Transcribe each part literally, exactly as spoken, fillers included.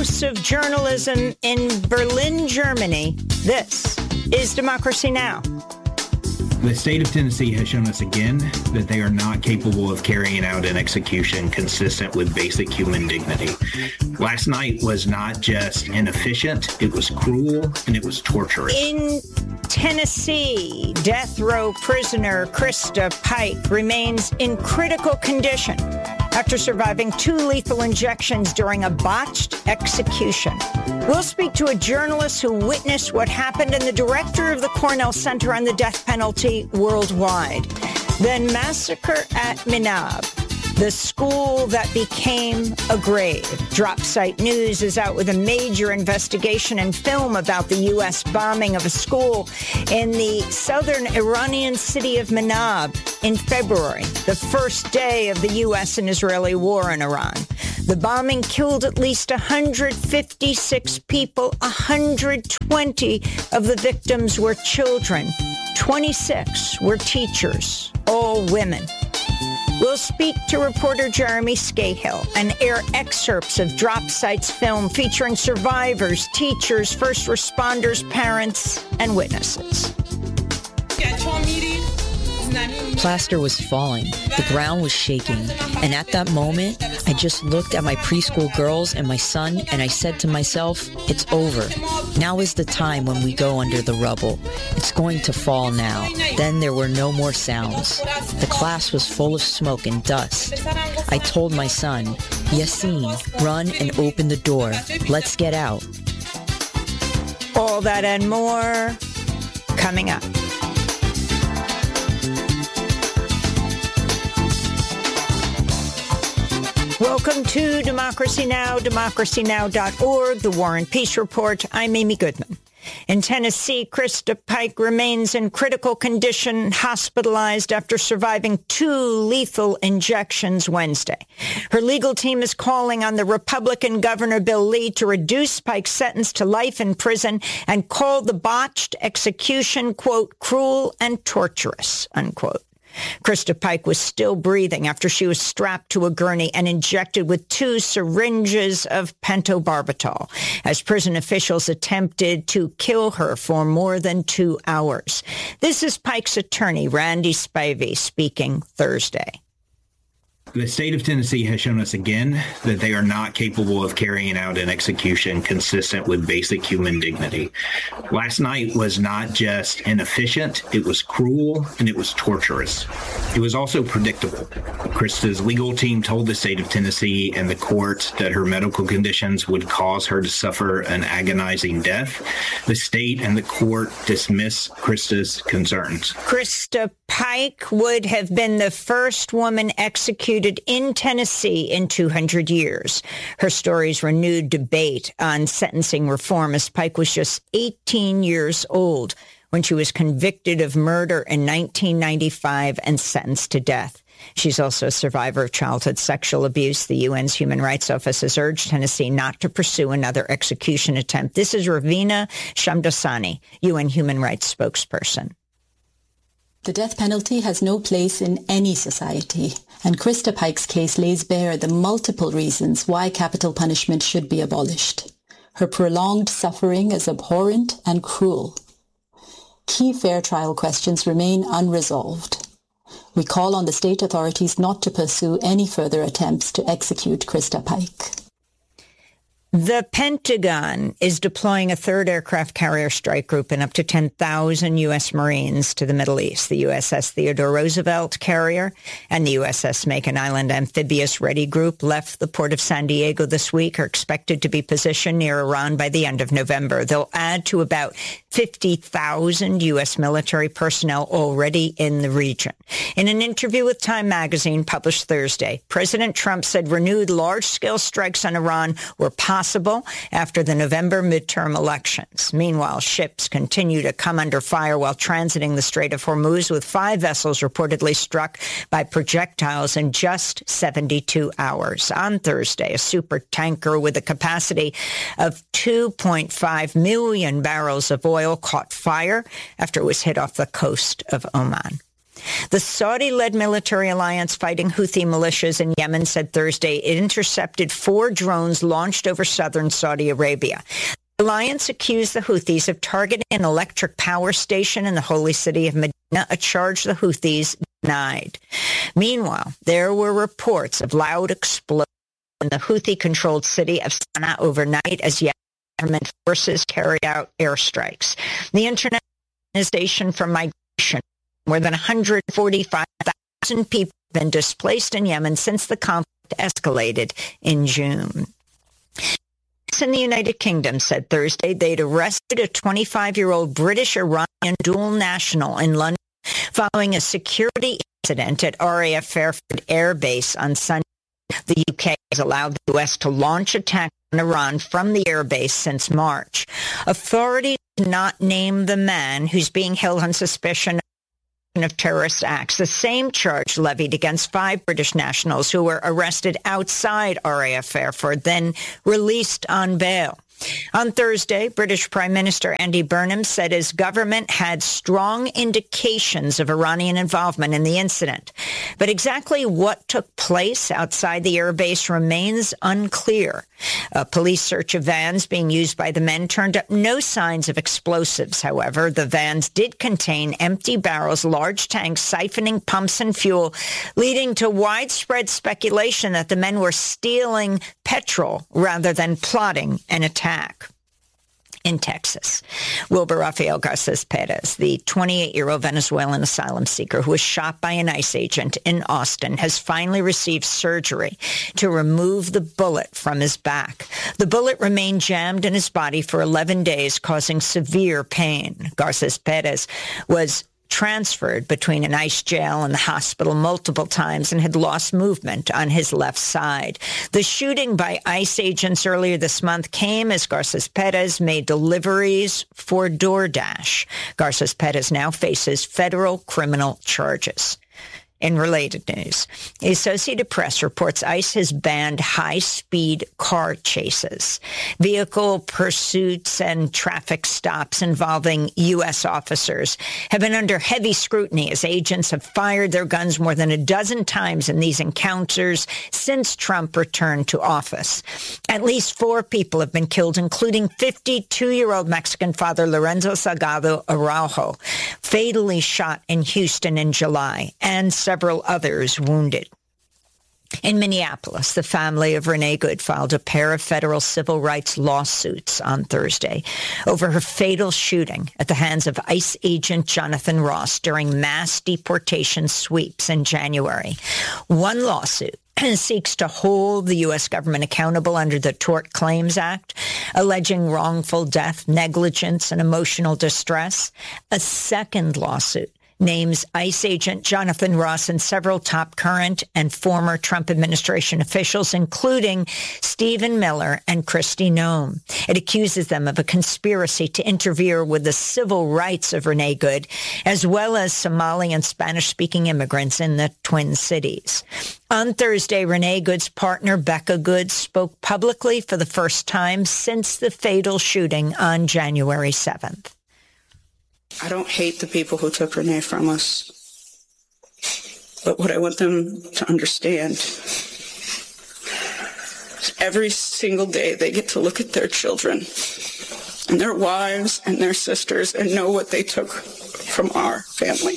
house of journalism in Berlin, Germany. This is Democracy Now! The state of Tennessee has shown us again that they are not capable of carrying out an execution consistent with basic human dignity. Last night was not just inefficient, it was cruel, and it was torturous. In Tennessee, death row prisoner Krista Pike remains in critical condition after surviving two lethal injections during a botched execution. We'll speak to a journalist who witnessed what happened and the director of the Cornell Center on the Death Penalty worldwide. Then massacre at Minab, the school that became a grave. Drop Site News is out with a major investigation and film about the U S bombing of a school in the southern Iranian city of Minab in February, the first day of the U S and Israeli war in Iran. The bombing killed at least one hundred fifty-six people. one hundred twenty of the victims were children. twenty-six were teachers, all women. We'll speak to reporter Jeremy Scahill and air excerpts of Drop Site's film featuring survivors, teachers, first responders, parents, and witnesses. Plaster was falling. The ground was shaking. And at that moment, I just looked at my preschool girls and my son, and I said to myself, it's over. Now is the time when we go under the rubble. It's going to fall now. Then there were no more sounds. The class was full of smoke and dust. I told my son, Yassine, run and open the door. Let's get out. All that and more coming up. Welcome to Democracy Now!, democracy now dot org, the War and Peace Report. I'm Amy Goodman. In Tennessee, Krista Pike remains in critical condition, hospitalized after surviving two lethal injections Wednesday. Her legal team is calling on the Republican Governor Bill Lee to reduce Pike's sentence to life in prison and called the botched execution, quote, cruel and torturous, unquote. Krista Pike was still breathing after she was strapped to a gurney and injected with two syringes of pentobarbital as prison officials attempted to kill her for more than two hours. This is Pike's attorney, Randy Spivey, speaking Thursday. The state of Tennessee has shown us again that they are not capable of carrying out an execution consistent with basic human dignity. Last night was not just inefficient, it was cruel, and it was torturous. It was also predictable. Krista's legal team told the state of Tennessee and the court that her medical conditions would cause her to suffer an agonizing death. The state and the court dismissed Krista's concerns. Krista Pike would have been the first woman executed in Tennessee in two hundred years. Her story's renewed debate on sentencing reform as Pike was just eighteen years old when she was convicted of murder in nineteen ninety-five and sentenced to death. She's also a survivor of childhood sexual abuse. The U N's Human Rights Office has urged Tennessee not to pursue another execution attempt. This is Ravina Shamdasani, U N Human Rights spokesperson. The death penalty has no place in any society, and Krista Pike's case lays bare the multiple reasons why capital punishment should be abolished. Her prolonged suffering is abhorrent and cruel. Key fair trial questions remain unresolved. We call on the state authorities not to pursue any further attempts to execute Krista Pike. The Pentagon is deploying a third aircraft carrier strike group and up to ten thousand U S Marines to the Middle East. The U S S Theodore Roosevelt carrier and the U S S Makin Island Amphibious Ready Group left the port of San Diego this week, are expected to be positioned near Iran by the end of November. They'll add to about fifty thousand U S military personnel already in the region. In an interview with Time magazine published Thursday, President Trump said renewed large-scale strikes on Iran were possible after the November midterm elections. Meanwhile, ships continue to come under fire while transiting the Strait of Hormuz, with five vessels reportedly struck by projectiles in just seventy-two hours. On Thursday, a super tanker with a capacity of two point five million barrels of oil caught fire after it was hit off the coast of Oman. The Saudi-led military alliance fighting Houthi militias in Yemen said Thursday it intercepted four drones launched over southern Saudi Arabia. The alliance accused the Houthis of targeting an electric power station in the holy city of Medina, a charge the Houthis denied. Meanwhile, there were reports of loud explosions in the Houthi-controlled city of Sana'a overnight as Yemen government forces carry out airstrikes. The International Organization for Migration, more than one hundred forty-five thousand people have been displaced in Yemen since the conflict escalated in June. In the United Kingdom said Thursday they'd arrested a twenty-five-year-old British-Iranian dual national in London following a security incident at R A F Fairford Air Base on Sunday. The U K has allowed the U S to launch attacks on Iran from the air base since March. Authorities did not name the man who's being held on suspicion of terrorist acts, the same charge levied against five British nationals who were arrested outside R A F Fairford, then released on bail. On Thursday, British Prime Minister Andy Burnham said his government had strong indications of Iranian involvement in the incident. But exactly what took place outside the airbase remains unclear. A police search of vans being used by the men turned up no signs of explosives, however. The vans did contain empty barrels, large tanks, siphoning pumps and fuel, leading to widespread speculation that the men were stealing petrol rather than plotting an attack. In Texas, Wilber Rafael Garces Perez, the twenty-eight-year-old Venezuelan asylum seeker who was shot by an ICE agent in Austin, has finally received surgery to remove the bullet from his back. The bullet remained jammed in his body for eleven days, causing severe pain. Garces Perez was transferred between an ICE jail and the hospital multiple times and had lost movement on his left side. The shooting by ICE agents earlier this month came as Garces Perez made deliveries for DoorDash. Garces Perez now faces federal criminal charges. In related news, the Associated Press reports ICE has banned high-speed car chases. Vehicle pursuits and traffic stops involving U S officers have been under heavy scrutiny as agents have fired their guns more than a dozen times in these encounters since Trump returned to office. At least four people have been killed, including fifty-two-year-old Mexican father Lorenzo Salgado Araujo, fatally shot in Houston in July, and several others wounded. In Minneapolis, the family of Renee Good filed a pair of federal civil rights lawsuits on Thursday over her fatal shooting at the hands of ICE agent Jonathan Ross during mass deportation sweeps in January. One lawsuit seeks to hold the U S government accountable under the Tort Claims Act, alleging wrongful death, negligence, and emotional distress. A second lawsuit names ICE agent Jonathan Ross and several top current and former Trump administration officials, including Stephen Miller and Kristi Noem. It accuses them of a conspiracy to interfere with the civil rights of Renee Good, as well as Somali and Spanish-speaking immigrants in the Twin Cities. On Thursday, Renee Good's partner, Becca Good, spoke publicly for the first time since the fatal shooting on January seventh. I don't hate the people who took Renee from us, but what I want them to understand is every single day they get to look at their children and their wives and their sisters and know what they took from our family.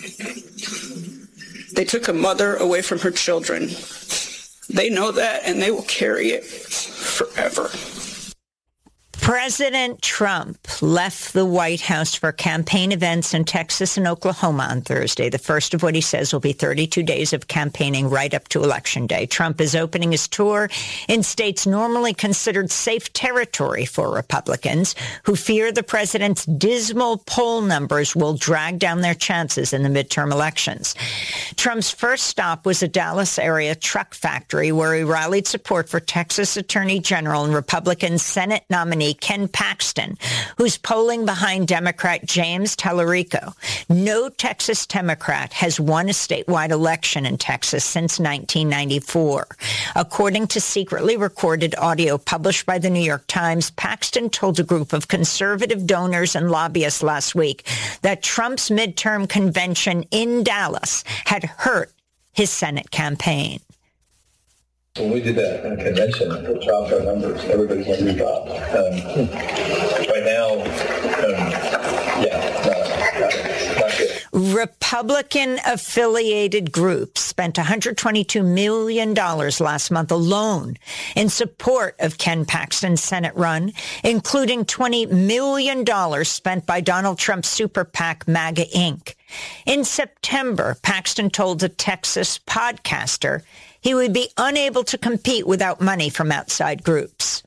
They took a mother away from her children. They know that, and they will carry it forever. President Trump left the White House for campaign events in Texas and Oklahoma on Thursday, the first of what he says will be thirty-two days of campaigning right up to Election Day. Trump is opening his tour in states normally considered safe territory for Republicans who fear the president's dismal poll numbers will drag down their chances in the midterm elections. Trump's first stop was a Dallas area truck factory where he rallied support for Texas Attorney General and Republican Senate nominee Ken Paxton, who's polling behind Democrat James Tallarico. No Texas Democrat has won a statewide election in Texas since nineteen ninety-four. According to secretly recorded audio published by the New York Times, Paxton told a group of conservative donors and lobbyists last week that Trump's midterm convention in Dallas had hurt his Senate campaign. When we did that convention, it dropped our numbers. Everybody's numbers dropped. Um, right now, um, yeah, not, not, not good. Republican-affiliated groups spent one hundred twenty-two million dollars last month alone in support of Ken Paxton's Senate run, including twenty million dollars spent by Donald Trump's super PAC, MAGA Incorporated. In September, Paxton told a Texas podcaster he would be unable to compete without money from outside groups.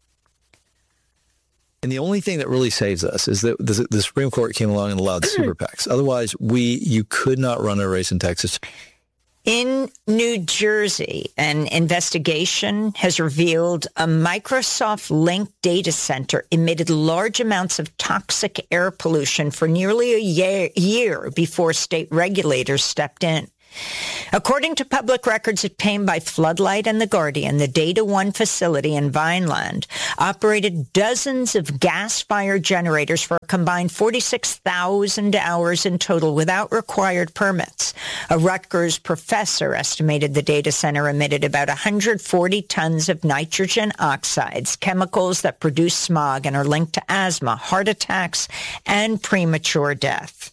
And the only thing that really saves us is that the, the Supreme Court came along and allowed super PACs. Otherwise, we you could not run a race in Texas. In New Jersey, an investigation has revealed a Microsoft-linked data center emitted large amounts of toxic air pollution for nearly a year, year before state regulators stepped in. According to public records obtained by Floodlight and The Guardian, the Data One facility in Vineland operated dozens of gas-fired generators for a combined forty-six thousand hours in total without required permits. A Rutgers professor estimated the data center emitted about one hundred forty tons of nitrogen oxides, chemicals that produce smog and are linked to asthma, heart attacks, and premature death.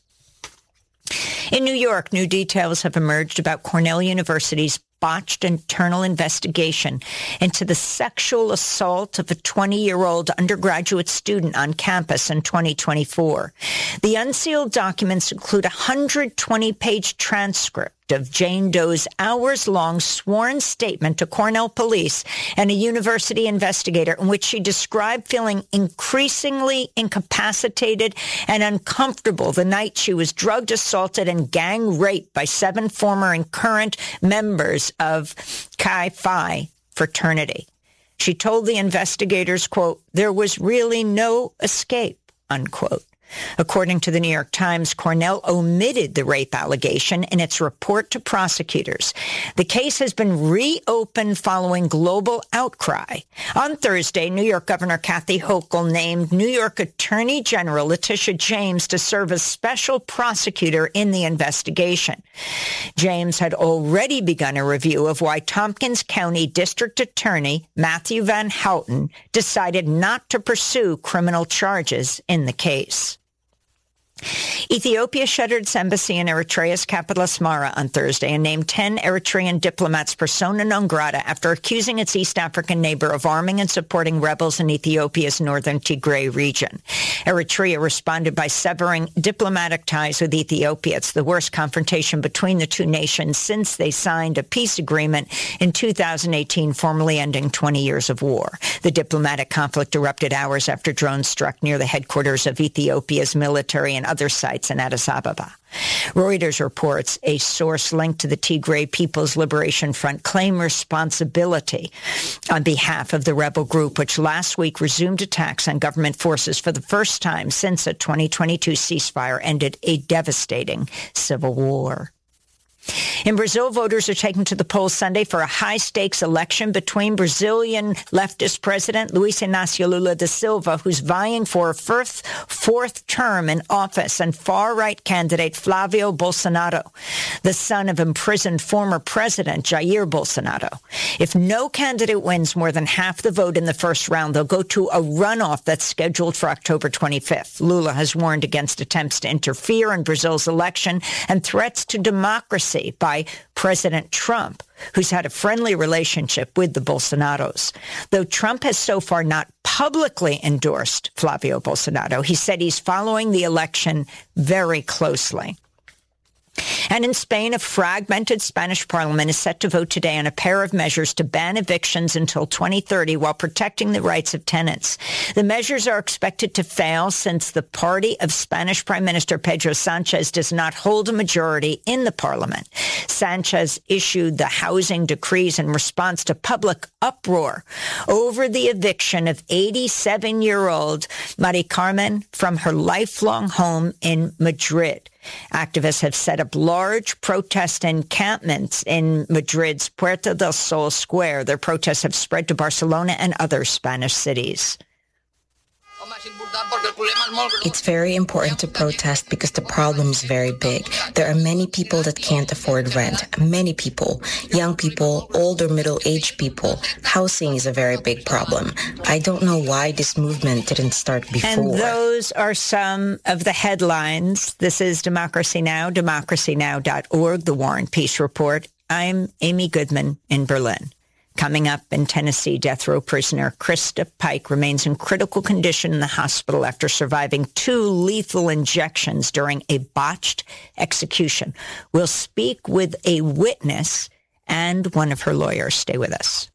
In New York, new details have emerged about Cornell University's botched internal investigation into the sexual assault of a twenty-year-old undergraduate student on campus in twenty twenty-four. The unsealed documents include a one hundred twenty page transcript of Jane Doe's hours-long sworn statement to Cornell police and a university investigator in which she described feeling increasingly incapacitated and uncomfortable the night she was drugged, assaulted, and gang raped by seven former and current members of Chi Phi fraternity. She told the investigators, quote, "There was really no escape," unquote. According to the New York Times, Cornell omitted the rape allegation in its report to prosecutors. The case has been reopened following global outcry. On Thursday, New York Governor Kathy Hochul named New York Attorney General Letitia James to serve as special prosecutor in the investigation. James had already begun a review of why Tompkins County District Attorney Matthew Van Houten decided not to pursue criminal charges in the case. Ethiopia shuttered its embassy in Eritrea's capital Asmara on Thursday and named ten Eritrean diplomats persona non grata after accusing its East African neighbor of arming and supporting rebels in Ethiopia's northern Tigray region. Eritrea responded by severing diplomatic ties with Ethiopia. It's the worst confrontation between the two nations since they signed a peace agreement in two thousand eighteen, formally ending twenty years of war. The diplomatic conflict erupted hours after drones struck near the headquarters of Ethiopia's military and other sites in Addis Ababa. Reuters reports a source linked to the Tigray People's Liberation Front claimed responsibility on behalf of the rebel group, which last week resumed attacks on government forces for the first time since a twenty twenty-two ceasefire ended a devastating civil war. In Brazil, voters are taking to the polls Sunday for a high-stakes election between Brazilian leftist President Luiz Inácio Lula da Silva, who's vying for a fourth, fourth term in office, and far-right candidate Flavio Bolsonaro, the son of imprisoned former President Jair Bolsonaro. If no candidate wins more than half the vote in the first round, they'll go to a runoff that's scheduled for October twenty-fifth. Lula has warned against attempts to interfere in Brazil's election and threats to democracy by President Trump, who's had a friendly relationship with the Bolsonaros. Though Trump has so far not publicly endorsed Flavio Bolsonaro, he said he's following the election very closely. And in Spain, a fragmented Spanish parliament is set to vote today on a pair of measures to ban evictions until twenty thirty while protecting the rights of tenants. The measures are expected to fail since the party of Spanish Prime Minister Pedro Sanchez does not hold a majority in the parliament. Sanchez issued the housing decrees in response to public uproar over the eviction of eighty-seven-year-old Mari Carmen from her lifelong home in Madrid. Activists have set up large protest encampments in Madrid's Puerta del Sol Square. Their protests have spread to Barcelona and other Spanish cities. It's very important to protest because the problem is very big. There are many people that can't afford rent. Many people, young people, older middle-aged people. Housing is a very big problem. I don't know why this movement didn't start before. And those are some of the headlines. This is Democracy Now!, democracy now dot org, the War and Peace Report. I'm Amy Goodman in Berlin. Coming up in Tennessee, death row prisoner Krista Pike remains in critical condition in the hospital after surviving two lethal injections during a botched execution. We'll speak with a witness and one of her lawyers. Stay with us.